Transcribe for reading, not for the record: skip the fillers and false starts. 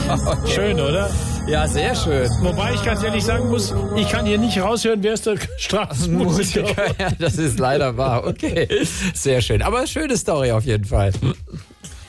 Okay. Schön, oder? Ja, sehr schön. Wobei ich ganz ehrlich sagen muss, ich kann hier nicht raushören, wer ist der Straßenmusiker. Ja, das ist leider wahr. Okay, sehr schön. Aber schöne Story auf jeden Fall.